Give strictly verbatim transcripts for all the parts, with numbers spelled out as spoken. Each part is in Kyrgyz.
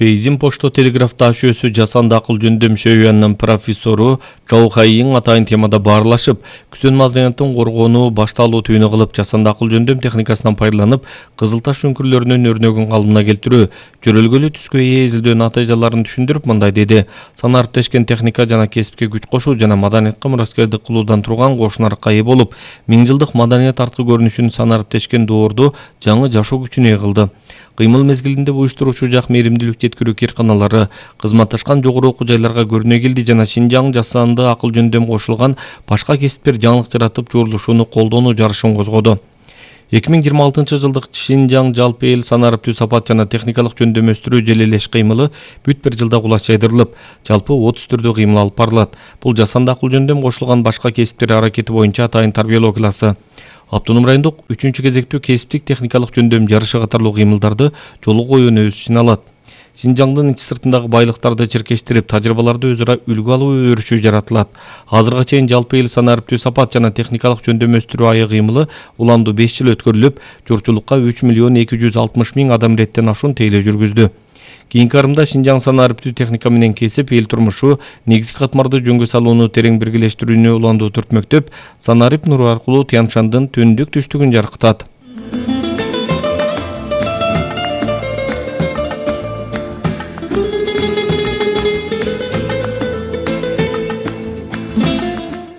Бейжин почто телеграф ташуусу жасанды акыл жөндөм шөйүянын профессору Чжоу Хайин атайын темада баарлашып, күсөн маданияттын коргонуу башталуу түйүнү кылып, жасанды акыл жөндөм техникасынан пайдаланып, Кызыл Таш үңкүрлөрүнүн өрнөгүн калыбына келтирүү, жөрөлгөлүү түскө ээ изилдөө натыйжаларын түшүндүрүп мындай деди: санариптешкен техника жана кесипке күч кошуу жана маданиятка мураскердик кылуудан турган кошунарыкка ээ болуп, миң жылдык маданият арткы көрүнүшүн санариптешкен доорду жаңы жашоо күчүнө ээ кылды. Кыймыл мезгилинде уюштуруучу жак мээримдүүлүк жеткирүү кирканалары кызматташкан жогору окуу жайларга көрүнө келди жана Шинжаң жасанды акыл жөндөм кошулган башка кесиптер жаңылык жаратып журулушууну колдонуу жарышын козгоду. эки миң жыйырма алтынчы жылдык Шинжаң жалпы эл санариптүү сапат жана техникалык жөндөм өстүрүү желелеш кыймылы бүт бир жылда кулач жайдырылып, жалпы отуз түрдө кыймыл алып барылат. Бул жасанды акыл жөндөм кошулган башка кесиптер аракети боюнча атайын тарбиялоо классы. Автоном райондук үчүнчү кезектүү кесиптик техникалык жөндөм жарышы катарлуу кыймылдарды жолу коюуну өз ичине алат. Шинжаңдын ичи сыртындагы байлыктарды чиркештирип, тажрыйбаларды өзара үлгү алуу өрүшү жаратылат. Азырга чейин жалпы эл санариптүү сапат жана техникалык жөндөм өстүрүү айы кыймылы уланду беш жыл өткөрүлүп, журтчулукка үч миллион эки жүз алтымыш миң адам иреттен ашуун тейлөө жүргүздү. Кийинки арымда Шинжаң санариптүү техника менен кесип, эл турмушу, негизги катмарды жөнгө салууну терең биргелештирүүнү уландуу түртмөктөп, санарип нуру аркылуу Тянь-Шандын түндүк түштүгүн жаркытат.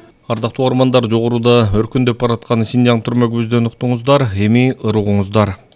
Ардактуу угармандар, жогоруда өркүндөп бараткан Шинжаң түрмөгүбүздөн уктуңуздар, эми ырыгуңуздар.